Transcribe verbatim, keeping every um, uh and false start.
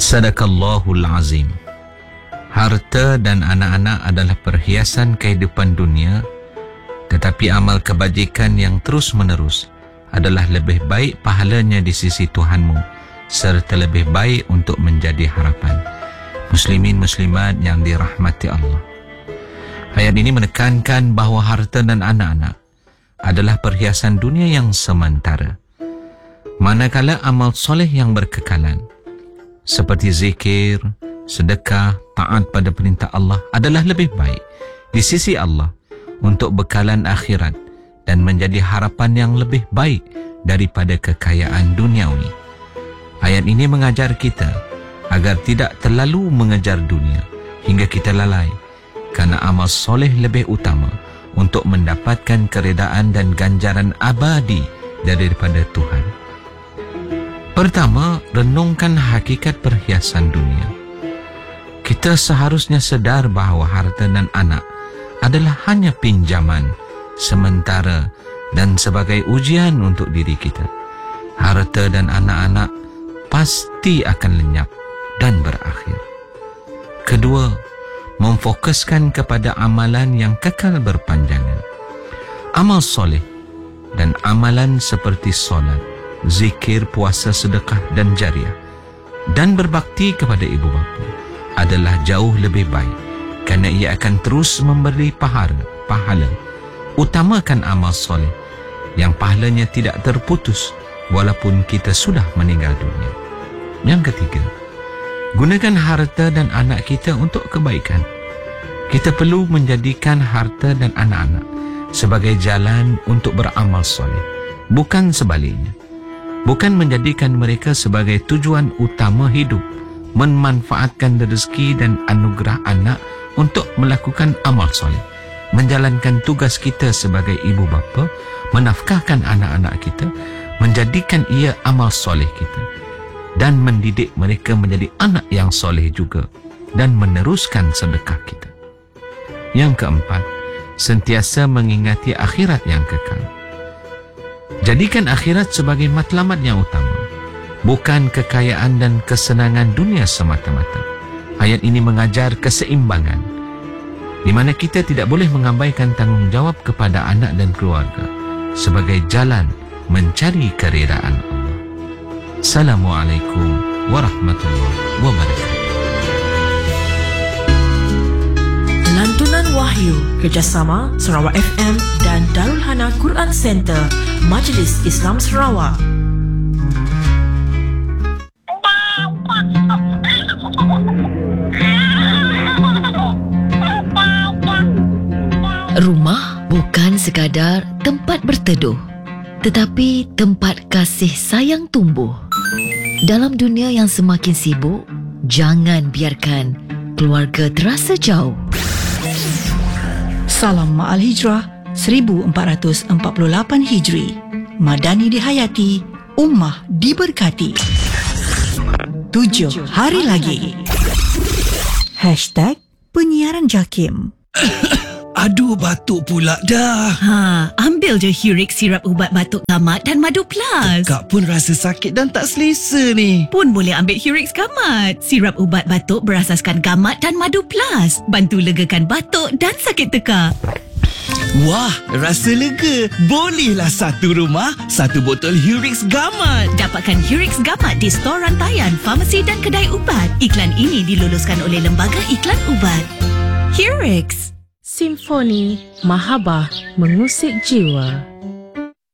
Sadaqallahul azim. Harta dan anak-anak adalah perhiasan kehidupan dunia, tetapi amal kebajikan yang terus-menerus adalah lebih baik pahalanya di sisi Tuhanmu, serta lebih baik untuk menjadi harapan. Muslimin muslimat yang dirahmati Allah. Ayat ini menekankan bahawa harta dan anak-anak adalah perhiasan dunia yang sementara, manakala amal soleh yang berkekalan seperti zikir, sedekah, taat pada perintah Allah adalah lebih baik di sisi Allah untuk bekalan akhirat dan menjadi harapan yang lebih baik daripada kekayaan duniawi. Ayat ini mengajar kita agar tidak terlalu mengejar dunia hingga kita lalai, kerana amal soleh lebih utama untuk mendapatkan keredaan dan ganjaran abadi daripada Tuhan. Pertama, renungkan hakikat perhiasan dunia. Kita seharusnya sedar bahawa harta dan anak adalah hanya pinjaman sementara dan sebagai ujian untuk diri kita. Harta dan anak-anak pasti akan lenyap dan berakhir. Kedua, memfokuskan kepada amalan yang kekal berpanjangan. Amal soleh dan amalan seperti solat, zikir, puasa, sedekah dan jariah dan berbakti kepada ibu bapa adalah jauh lebih baik, kerana ia akan terus memberi pahala. pahala. Utamakan amal soleh yang pahalanya tidak terputus walaupun kita sudah meninggal dunia. Yang ketiga, gunakan harta dan anak kita untuk kebaikan. Kita perlu menjadikan harta dan anak-anak sebagai jalan untuk beramal soleh, bukan sebaliknya. Bukan menjadikan mereka sebagai tujuan utama hidup, memanfaatkan rezeki dan anugerah anak untuk melakukan amal soleh, menjalankan tugas kita sebagai ibu bapa, menafkahkan anak-anak kita, menjadikan ia amal soleh kita, dan mendidik mereka menjadi anak yang soleh juga, dan meneruskan sedekah kita. Yang keempat, sentiasa mengingati akhirat yang kekal. Jadikan akhirat sebagai matlamat yang utama, bukan kekayaan dan kesenangan dunia semata-mata. Ayat ini mengajar keseimbangan, di mana kita tidak boleh mengabaikan tanggungjawab kepada anak dan keluarga sebagai jalan mencari keredaan Allah. Assalamualaikum warahmatullahi wabarakatuh. Lantunan Wahyu kerjasama Sarawak F M dan Darul Hana Quran Center, Majlis Islam Sarawak. Rumah bukan sekadar tempat berteduh, tetapi tempat kasih sayang tumbuh. Dalam dunia yang semakin sibuk, jangan biarkan keluarga terasa jauh. Salam Ma'al Hijrah seribu empat ratus empat puluh lapan Hijri. Madani dihayati, ummah diberkati. Tujuh hari lagi. Hashtag penyiaran JAKIM. Aduh, batuk pula dah. Ha, ambil je Hurix sirap ubat batuk gamat dan Madu Plus. Kak pun rasa sakit dan tak selesa ni. Pun boleh ambil Hurix Gamat. Sirap ubat batuk berasaskan gamat dan Madu Plus. Bantu legakan batuk dan sakit tekak. Wah, rasa lega. Bolehlah satu rumah, satu botol Hurix Gamat. Dapatkan Hurix Gamat di stor rantaian, farmasi dan kedai ubat. Iklan ini diluluskan oleh Lembaga Iklan Ubat. Hurix. Simfoni Mahabah mengusik jiwa.